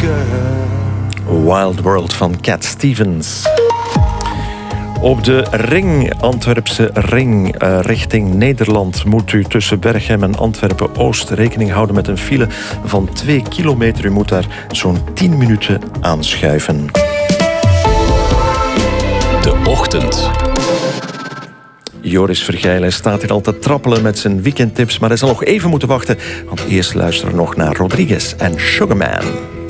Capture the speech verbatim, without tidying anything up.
girl. Wild World van Cat Stevens. Op de ring, Antwerpse ring, uh, richting Nederland, moet u tussen Berchem en Antwerpen-Oost rekening houden met een file van twee kilometer. U moet daar zo'n tien minuten aanschuiven. De Ochtend. Joris Vergeilen staat hier al te trappelen met zijn weekendtips, maar hij zal nog even moeten wachten, want eerst luisteren we nog naar Rodriguez en Sugarman.